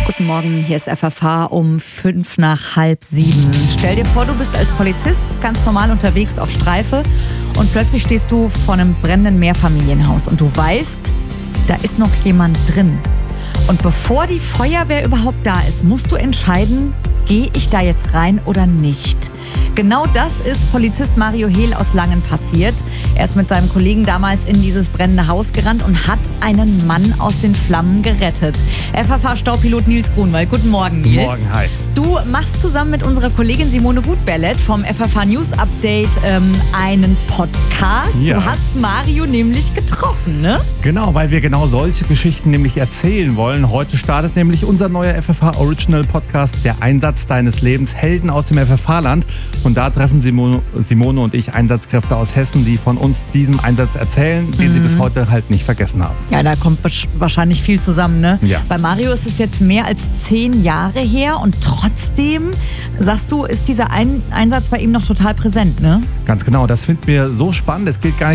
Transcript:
Guten Morgen, hier ist FFH um 6:55. Stell dir vor, du bist als Polizist ganz normal unterwegs auf Streife und plötzlich stehst du vor einem brennenden Mehrfamilienhaus und du weißt, da ist noch jemand drin. Und bevor die Feuerwehr überhaupt da ist, musst du entscheiden, gehe ich da jetzt rein oder nicht? Genau das ist Polizist Mario Hehl aus Langen passiert. Er ist mit seinem Kollegen damals in dieses brennende Haus gerannt und hat einen Mann aus den Flammen gerettet. FFH-Staupilot Nils Grunwald, guten Morgen, Nils. Guten Morgen, hi. Du machst zusammen mit unserer Kollegin Simone Gutberlet vom FFH News Update einen Podcast. Ja. Du hast Mario nämlich getroffen, ne? Genau, weil wir genau solche Geschichten nämlich erzählen wollen. Heute startet nämlich unser neuer FFH Original Podcast, der Einsatz deines Lebens, Helden aus dem FFH-Land. Und da treffen Simone und ich Einsatzkräfte aus Hessen, die von uns diesem Einsatz erzählen, den sie bis heute halt nicht vergessen haben. Ja, da kommt wahrscheinlich viel zusammen, ne? Ja. Bei Mario ist es jetzt mehr als 10 Jahre her und trotzdem, sagst du, ist dieser Einsatz bei ihm noch total präsent, ne? Ganz genau, das finden wir so spannend. Es geht gar nicht